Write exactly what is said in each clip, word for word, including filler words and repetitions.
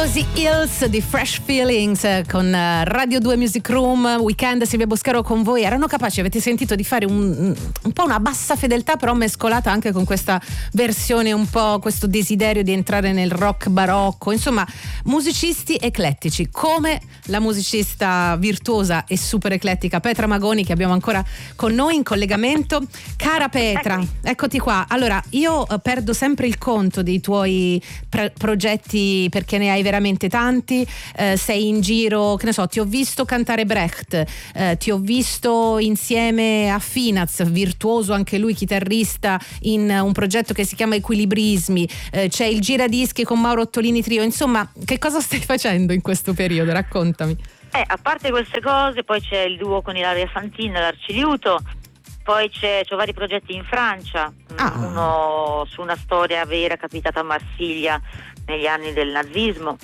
Rosie Hills di Fresh Feelings con Radio due Music Room. Weekend, Silvia Boscaro con voi. Erano capaci, avete sentito, di fare un, un po' una bassa fedeltà, però mescolata anche con questa versione, un po' questo desiderio di entrare nel rock barocco. Insomma, musicisti eclettici, come la musicista virtuosa e super eclettica Petra Magoni, che abbiamo ancora con noi in collegamento. Cara Petra, eccoti qua. Allora, io perdo sempre il conto dei tuoi pre- progetti, perché ne hai veramente tanti. Eh, sei in giro, che ne so, ti ho visto cantare Brecht, eh, ti ho visto insieme a Finaz, virtuoso anche lui, chitarrista, in un progetto che si chiama Equilibrismi. Eh, c'è il giradischi con Mauro Ottolini Trio. Insomma, che cosa stai facendo in questo periodo? Raccontami. Eh, a parte queste cose, poi c'è il duo con Ilaria Fantin, l'Arciliuto. Poi c'è, c'ho vari progetti in Francia, ah. uno su una storia vera capitata a Marsiglia negli anni del nazismo,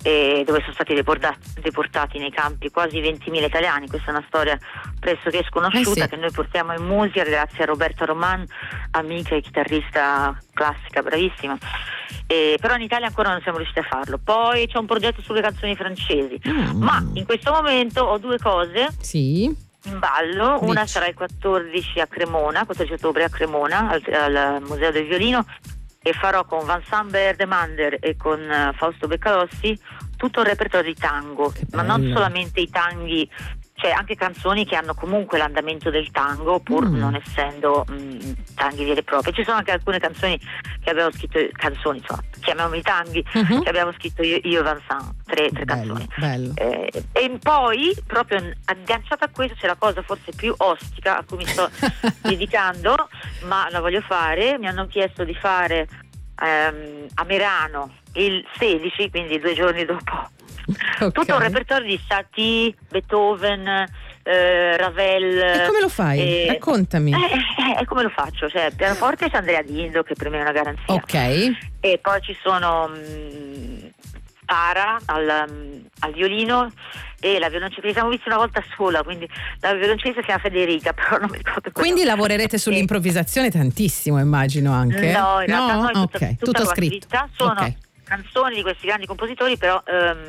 e dove sono stati deportati, deportati nei campi quasi ventimila italiani. Questa è una storia pressoché sconosciuta, eh sì. che noi portiamo in musica grazie a Roberta Roman, amica e chitarrista classica bravissima, e però in Italia ancora non siamo riusciti a farlo. Poi c'è un progetto sulle canzoni francesi, mm. ma in questo momento ho due cose sì. in ballo. Una Dici. sarà il quattordici a Cremona, quattordici ottobre a Cremona, al, al Museo del Violino, e farò con Vincent Berdemander e con uh, Fausto Beccalossi tutto il repertorio di tango, ma non solamente i tanghi, cioè anche canzoni che hanno comunque l'andamento del tango, pur mm. non essendo mh, tanghi veri e propri. Ci sono anche alcune canzoni che abbiamo scritto, canzoni insomma, chiamiamoli tanghi, uh-huh. che abbiamo scritto io, io e Vincent, tre, tre bello, canzoni. Bello. Eh, e poi, proprio agganciata a questo, c'è la cosa forse più ostica a cui mi sto dedicando, ma la voglio fare. Mi hanno chiesto di fare ehm, a Merano il sedici, quindi due giorni dopo, okay. tutto un repertorio di Satie, Beethoven, eh, Ravel. E come lo fai? E... Raccontami. E eh, come lo faccio? Cioè, pianoforte c'è Andrea Dindo, che per me è una garanzia. Ok. E poi ci sono mh, Tara al, um, al violino, e la violoncellista, siamo visti una volta sola, quindi la violoncellista si chiama Federica, però non mi ricordo. Quindi lavorerete sull'improvvisazione tantissimo, immagino, anche? No, in realtà no? no, è tutta, okay. tutta tutto scritto. Sono okay. canzoni di questi grandi compositori, però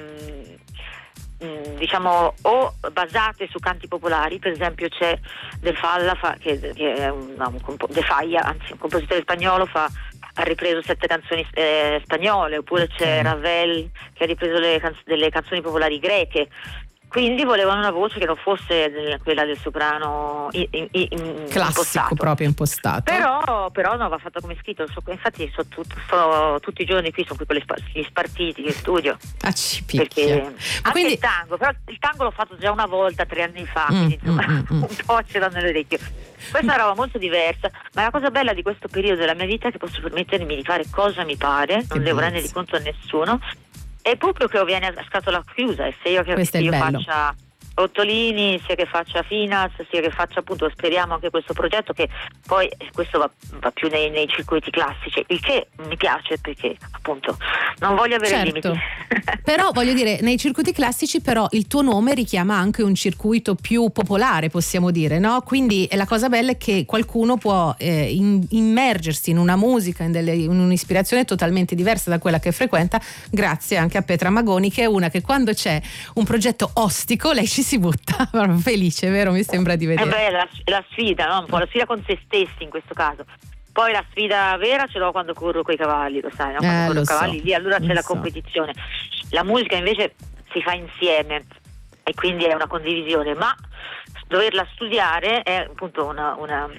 ehm, diciamo o basate su canti popolari. Per esempio c'è De Falla fa, che, che è un, no, un compo- De Falla, anzi un compositore spagnolo, fa ha ripreso sette canzoni eh, spagnole, oppure okay. c'è Ravel che ha ripreso le canz- delle canzoni popolari greche. Quindi volevano una voce che non fosse del, quella del soprano in, in, in, classico, impostato. proprio impostato. Però, però no, va fatto come scritto. So, infatti so, tut, sto tutti i giorni qui, sono qui con gli, spar- gli spartiti in studio. Ah, ci picchia. Perché anche quindi... il tango, però il tango l'ho fatto già una volta tre anni fa, mm, quindi insomma mm, mm, un po' ce l'ho nell'orecchio. Questa è una roba molto diversa, ma la cosa bella di questo periodo della mia vita è che posso permettermi di fare cosa mi pare, non devo rendere conto a nessuno. È proprio che viene a scatola chiusa, e se io che io faccia Ottolini, sia che faccia Finaz, sia che faccia, appunto, speriamo anche questo progetto, che poi questo va, va più nei, nei circuiti classici, il che mi piace, perché appunto non voglio avere certo. limiti. Però voglio dire, nei circuiti classici però il tuo nome richiama anche un circuito più popolare, possiamo dire, no? Quindi la cosa bella è che qualcuno può eh, in, immergersi in una musica, in, delle, in un'ispirazione totalmente diversa da quella che frequenta, grazie anche a Petra Magoni, che è una che quando c'è un progetto ostico lei ci si butta, felice, vero? Mi sembra di vedere. Eh beh, la, la sfida, no? Un po' la sfida con se stessi in questo caso. Poi la sfida vera ce l'ho quando corro coi cavalli, lo sai, no? Quando eh, corro lo coi cavalli, so, lì allora c'è la so. competizione. La musica invece si fa insieme e quindi è una condivisione, ma doverla studiare è appunto una, una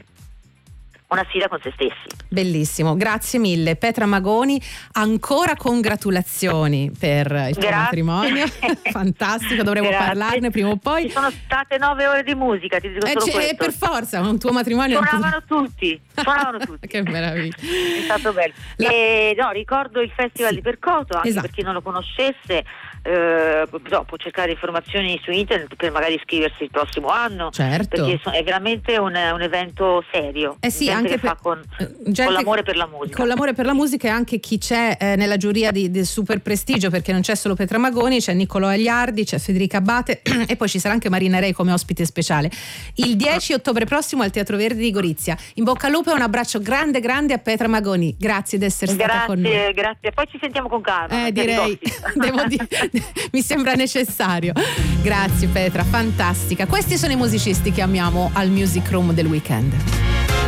una sfida con se stessi. Bellissimo, grazie mille Petra Magoni, ancora congratulazioni per il tuo grazie. matrimonio. Fantastico, dovremo grazie. parlarne prima o poi. Ci sono state nove ore di musica, ti dico eh, solo c- questo. Per forza, un tuo matrimonio. Suonavano tutti, suonavano tutti. Che meraviglia. È stato bello. La... E, no, ricordo il Festival sì. di Percoto, anche esatto. per chi non lo conoscesse, eh, no, può cercare informazioni su internet per magari iscriversi il prossimo anno. Certo. Perché è veramente un, un evento serio. Eh sì, anche che per, fa con, gente con l'amore per la musica. Con l'amore per la musica e anche chi c'è eh, nella giuria di, di super prestigio, perché non c'è solo Petra Magoni, c'è Niccolò Agliardi, c'è Federica Abbate e poi ci sarà anche Marina Rei come ospite speciale. Il dieci ottobre prossimo al Teatro Verdi di Gorizia. In bocca al lupo e un abbraccio grande grande a Petra Magoni. Grazie di essere stata grazie, con noi. Grazie, poi ci sentiamo con calma. Eh, direi, devo dire, mi sembra necessario. Grazie Petra, fantastica. Questi sono i musicisti che amiamo al Music Room del weekend.